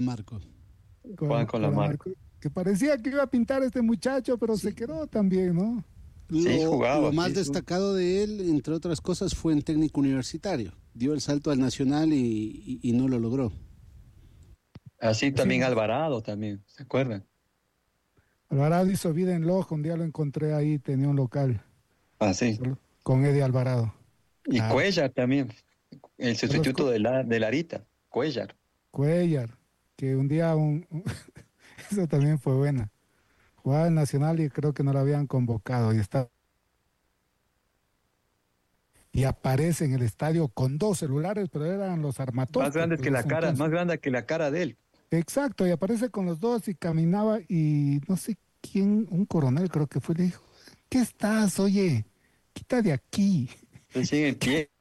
Marco. Juan con la con la marca. Marco, que parecía que iba a pintar este muchacho, pero se Sí. quedó también, ¿no? Sí, Lo jugaba, más sí. destacado de él, entre otras cosas, fue en técnico universitario. Dio el salto al Nacional y no lo logró. Así Sí, también Alvarado también, ¿se acuerdan? Alvarado hizo vida en Loja, un día lo encontré ahí, tenía un local, Así. solo, con Eddie Alvarado, Y claro. Cuellar también, el Carlos sustituto de Larita, Cuellar. Cuellar, que un día, eso también fue buena. Jugaba en Nacional y creo que no lo habían convocado y aparece en el estadio con dos celulares, pero eran los Más armatostes, grandes pues que de la ese cara, más entonces. grande que la cara de él. Exacto, y aparece con los dos y caminaba y no sé quién, un coronel creo que fue, le dijo, ¿qué estás? Oye, quita de aquí. Recién en pie.